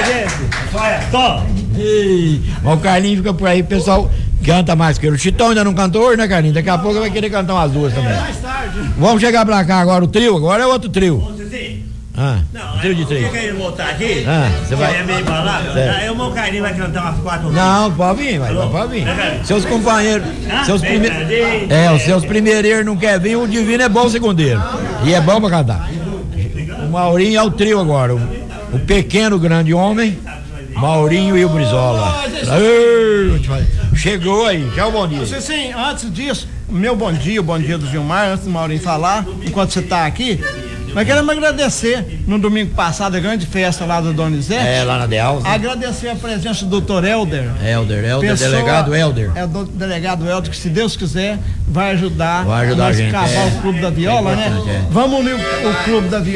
Mas o Carlinhos fica por aí, o pessoal canta mais que ele. O Chitão ainda não cantou hoje, né, Carlinhos? Daqui a pouco vai querer cantar umas duas também. Mais tarde. Vamos chegar pra cá agora, o trio, agora é outro trio. Não, Trio de três. o que ele voltar aqui? Você vai. É meio embalado? Aí o meu Carlinhos vai cantar umas 4 Não, pode vir, pode vir. Seus companheiros, seus primeiros. Os seus primeiros não querem vir, o Divino é bom segundeiro. E é bom pra cantar. O Maurinho é o trio agora. O pequeno grande homem, Maurinho e o Brizola. Chegou aí, tchau, bom dia. Sim, antes disso, o bom dia do Gilmar, antes do Maurinho falar, enquanto você tá aqui. Nós queremos agradecer no domingo passado a grande festa lá do Donizete. Lá na Deal. Agradecer a presença do Dr. Helder. Delegado Helder. É o delegado Helder, que se Deus quiser vai ajudar a gente. Acabar o Clube da Viola, né? Vamos unir o Clube da Viola.